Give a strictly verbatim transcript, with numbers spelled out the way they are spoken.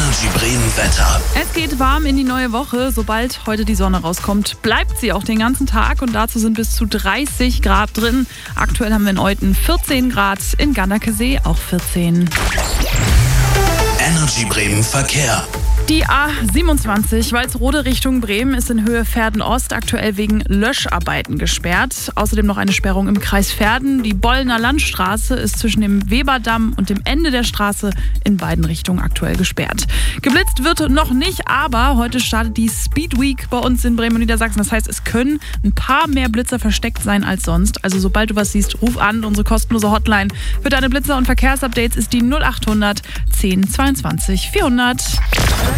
Energy Bremen Wetter. Es geht warm in die neue Woche. Sobald heute die Sonne rauskommt, bleibt sie auch den ganzen Tag. Und dazu sind bis zu dreißig Grad drin. Aktuell haben wir in Euten vierzehn Grad, in Ganderkesee auch vierzehn. Energy Bremen Verkehr. Die A siebenundzwanzig Walsrode Richtung Bremen ist in Höhe Verden-Ost aktuell wegen Löscharbeiten gesperrt. Außerdem noch eine Sperrung im Kreis Verden. Die Bollner Landstraße ist zwischen dem Weberdamm und dem Ende der Straße in beiden Richtungen aktuell gesperrt. Geblitzt wird noch nicht, aber heute startet die Speed Week bei uns in Bremen und Niedersachsen. Das heißt, es können ein paar mehr Blitzer versteckt sein als sonst. Also sobald du was siehst, ruf an. Unsere kostenlose Hotline für deine Blitzer- und Verkehrsupdates ist die null acht hundert zehn zweiundzwanzig vierhundert.